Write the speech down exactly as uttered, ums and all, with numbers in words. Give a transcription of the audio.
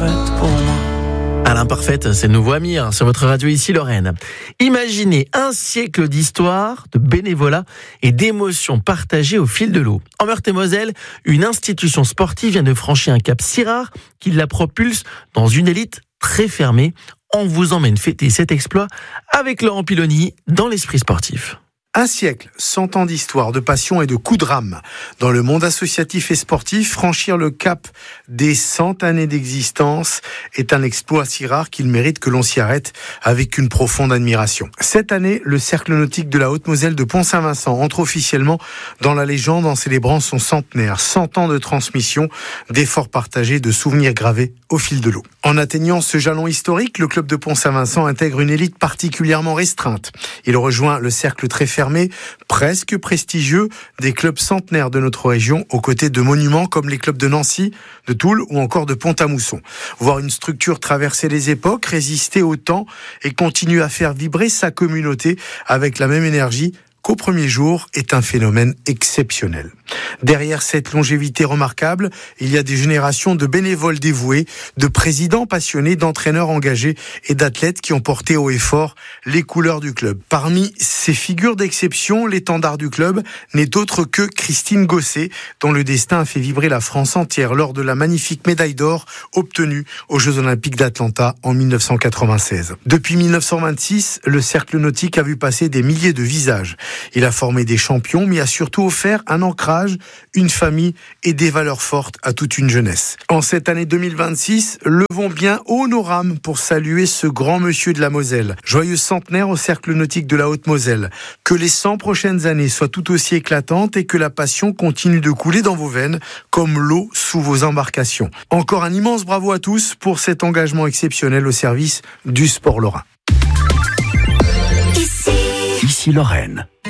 parfaite pour moi. À l'imparfaite, c'est le nouveau Amir sur votre radio ici Lorraine. Imaginez un siècle d'histoire, de bénévolat et d'émotions partagées au fil de l'eau. En Meurthe-et-Moselle, une institution sportive vient de franchir un cap si rare qu'il la propulse dans une élite très fermée. On vous emmène fêter cet exploit avec Laurent Piloni dans l'Esprit sportif. Un siècle, cent ans d'histoire, de passion et de coups de rame. Dans le monde associatif et sportif, franchir le cap des cent années d'existence est un exploit si rare qu'il mérite que l'on s'y arrête avec une profonde admiration. Cette année, le Cercle nautique de la Haute-Moselle de Pont-Saint-Vincent entre officiellement dans la légende en célébrant son centenaire. cent ans de transmission, d'efforts partagés, de souvenirs gravés au fil de l'eau. En atteignant ce jalon historique, le club de Pont-Saint-Vincent intègre une élite particulièrement restreinte. Il rejoint le cercle très fermé, presque prestigieux, des clubs centenaires de notre région, aux côtés de monuments comme les clubs de Nancy, de Toul ou encore de Pont-à-Mousson. Voir une structure traverser les époques, résister au temps et continuer à faire vibrer sa communauté avec la même énergie qu'au premier jour est un phénomène exceptionnel. Derrière cette longévité remarquable, il y a des générations de bénévoles dévoués, de présidents passionnés, d'entraîneurs engagés et d'athlètes qui ont porté haut et fort les couleurs du club. Parmi ces figures d'exception, l'étendard du club n'est autre que Christine Gosset, dont le destin a fait vibrer la France entière lors de la magnifique médaille d'or obtenue aux Jeux Olympiques d'Atlanta en dix-neuf cent quatre-vingt-seize. Depuis dix-neuf cent vingt-six, le cercle nautique a vu passer des milliers de visages. Il a formé des champions, mais a surtout offert un ancrage, une famille et des valeurs fortes à toute une jeunesse. En cette année deux mille vingt-six, levons bien haut nos rames pour saluer ce grand monsieur de la Moselle. Joyeux centenaire au Cercle nautique de la Haute-Moselle. Que les cent prochaines années soient tout aussi éclatantes et que la passion continue de couler dans vos veines comme l'eau sous vos embarcations. Encore un immense bravo à tous pour cet engagement exceptionnel au service du sport lorrain. Ici Lorraine.